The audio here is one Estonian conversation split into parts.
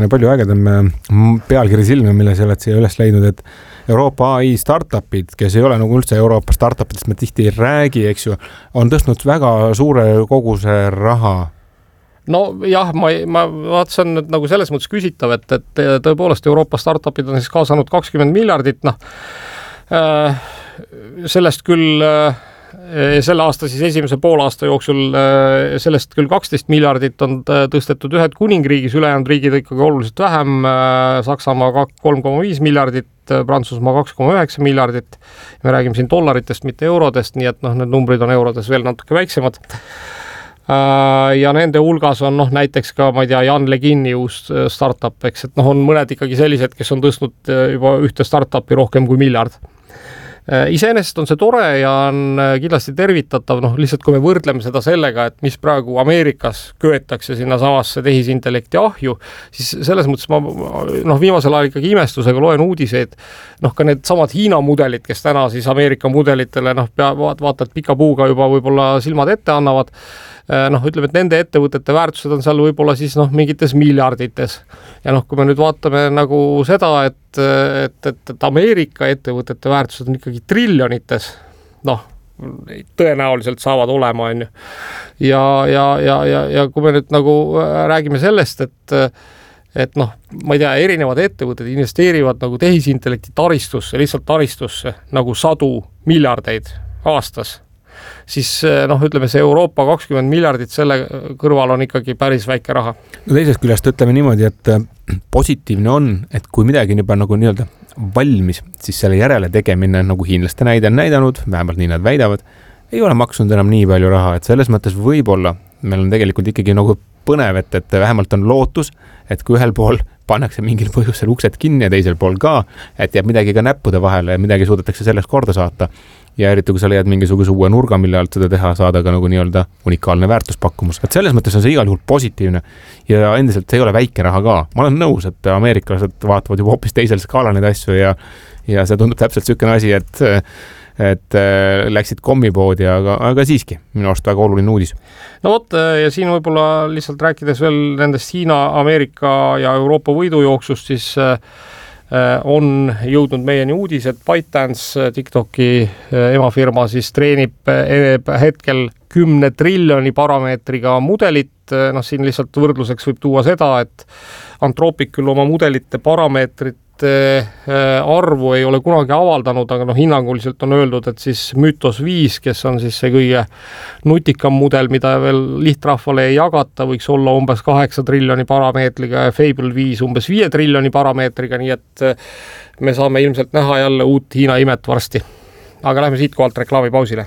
Palju ägedam pealkiri silme, mille sa oled siia üles leidnud, et Euroopa AI startupid, kes ei ole nagu üldse Euroopa startupidest, me tihti ei räägi, eks ju, on tõstnud väga suure koguse raha. No jah, ma vaatasin nüüd nagu selles mõttes küsitav, et tõepoolest Euroopa startupid on siis kaasanud 20 miljardit, sellest küll selle aasta siis esimese poolaasta jooksul sellest küll 12 miljardit on tõstetud Ühendkuningriigis, ülejäänud riigid ikkagi oluliselt vähem, Saksamaa 3,5 miljardit, Prantsusmaa 2,9 miljardit, me räägime siin dollaritest, mitte eurodest, nii et need numbrid on eurodes veel natuke väiksemad. Ja nende hulgas on näiteks ka, ma ei tea, Jan Legini uus startup, eks, et on mõned ikkagi sellised, kes on tõstnud juba ühte startupi rohkem kui miljard. Iseenesest on see tore ja on kindlasti tervitatav, lihtsalt kui me võrdleme seda sellega, et mis praegu Ameerikas köetakse sinna samasse tehisintellekti ahju, siis selles mõttes ma viimasel ajal ikkagi imestusega loen uudiseid, ka need samad Hiina mudelid, kes täna siis Ameerika mudelitele vaatad pika puuga juba võib-olla silmad ette annavad, ütleme, et nende ettevõtete väärtused on seal võib-olla siis mingites miljardites. Ja kui me nüüd vaatame nagu seda, et Ameerika ettevõtete väärtused on ikkagi triljonites, tõenäoliselt saavad olema, on ju. Ja kui me nüüd nagu räägime sellest, et ma ei tea, erinevad ettevõtted investeerivad nagu tehisintellekti taristusse, lihtsalt taristusse nagu 100 miljardeid aastas, siis ütleme, see Euroopa 20 miljardit selle kõrval on ikkagi päris väike raha. Teisest küljest ütleme niimoodi, et positiivne on, et kui midagi on juba nagu nii-öelda valmis, siis selle järele tegemine, nagu hiinlaste näide on näidanud, vähemalt nii nad väidavad, ei ole maksnud enam nii palju raha, et selles mõttes võib-olla meil on tegelikult ikkagi nagu põnev, et vähemalt on lootus, et kui ühel pool pannakse mingil põhjusel uksed kinni ja teisel pool ka, et jääb midagi ka näppude vahele ja midagi suudetakse sellest korda saata. Ja eriti, kui sa leiad mingisuguse uue nurga, mille alt seda teha, saada ka nagu nii-öelda unikaalne väärtuspakkumus. Et selles mõttes on see igal juhul positiivne ja endiselt see ei ole väike raha ka. Ma olen nõus, et ameeriklased vaatavad juba hoopis teisel skaala neid asju ja see tundub täpselt selline asi, et läksid kommipoodi, aga siiski minu arust väga oluline uudis. No vot, ja siin võib-olla lihtsalt rääkides veel nendest Hiina, Ameerika ja Euroopa võidujooksust, siis on jõudnud meieni uudis, et ByteDance, TikToki emafirma, siis treenib hetkel 10 triljoni parameetriga mudelit. Siin lihtsalt võrdluseks võib tuua seda, et Anthropic küll oma mudelite parameetrit arvu ei ole kunagi avaldanud, aga hinnanguliselt on öeldud, et siis Mythos 5, kes on siis see kõige nutikam mudel, mida veel lihtrahvale ei jagata, võiks olla umbes 8 triljoni parameetriga ja Fable 5 umbes 5 triljoni parameetriga, nii et me saame ilmselt näha jälle uut Hiina imet varsti. Aga lähme siit kohalt reklaamipausile.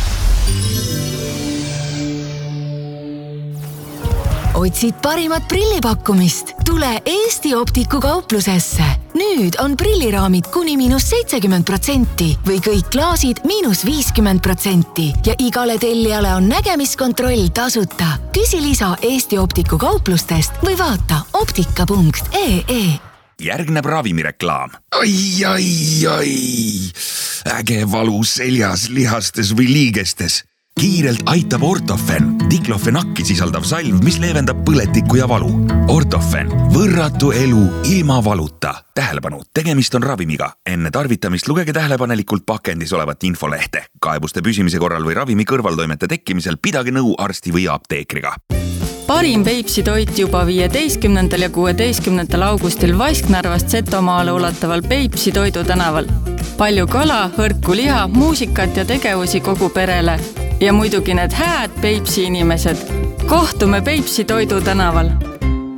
Otsid parimat prillipakkumist? Tule Eesti Optiku kauplusesse. Nüüd on prilliraamid kuni -70% või kõik klaasid -50% ja igale tellijale on nägemiskontroll tasuta. Küsi lisa Eesti Optiku kauplustest või vaata optika.ee. Järgneb ravimireklaam. Ai. Äge valu seljas, lihastes või liigestes. Kiirelt aitab Ortofen, diklofenakki sisaldav salv, mis leevendab põletikku ja valu. Ortofen, võrratu elu ilma valuta. Tähelepanu, tegemist on ravimiga. Enne tarvitamist lugege tähelepanelikult pakendis olevat infolehte. Kaebuste püsimise korral või ravimi kõrvaltoimete tekkimisel pidage nõu arsti või apteekriga. Parim Peipsi toit juba 15. ja 16. augustil Vasknarvast Setomaale ulataval Peipsi Toidu tänaval. Palju kala, hõrku liha, muusikat ja tegevusi kogu perele. Ja muidugi need hääd Peipsi inimesed. Kohtume Peipsi Toidu tänaval.